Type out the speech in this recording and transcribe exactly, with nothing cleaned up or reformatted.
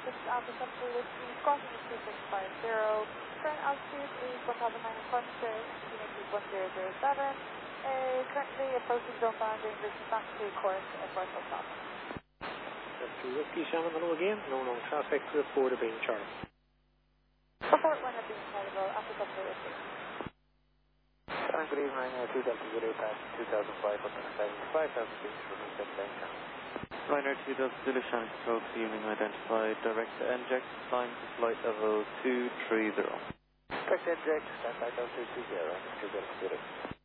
this is Alpha Central Whiskey, crossing the two six five zero. Current altitude is one thousand nine hundred kilometers, altitude one zero zero seven. Uh, currently approaching zone boundary, reaching back to course at North South. Central Whiskey, Shannon, hello again. No known traffic, report of being Charlie. Report when being Charlie, Alpha Central Whiskey. Shannon, good evening, uh, two Delta Zulu, pass two thousand five hundred seventy-five thousand feet from the same bank. Liner two Delta Zulu, Shannon Control, good evening, identified, direct to inject, climb to flight level two three zero. Direct inject, stand by Delta two zero, two Delta Zulu.